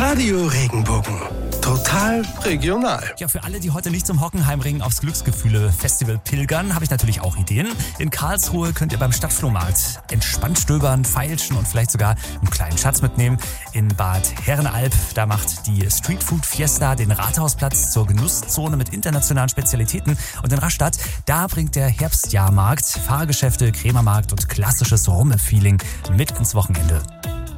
Radio Regenbogen. Total regional. Ja, für alle, die heute nicht zum Hockenheimring aufs Glücksgefühle-Festival pilgern, habe ich natürlich auch Ideen. In Karlsruhe könnt ihr beim Stadtflohmarkt entspannt stöbern, feilschen und vielleicht sogar einen kleinen Schatz mitnehmen. In Bad Herrenalb, da macht die Streetfood Fiesta den Rathausplatz zur Genusszone mit internationalen Spezialitäten. Und in Rastatt, da bringt der Herbstjahrmarkt Fahrgeschäfte, Krämermarkt und klassisches Rummel-Feeling mit ins Wochenende.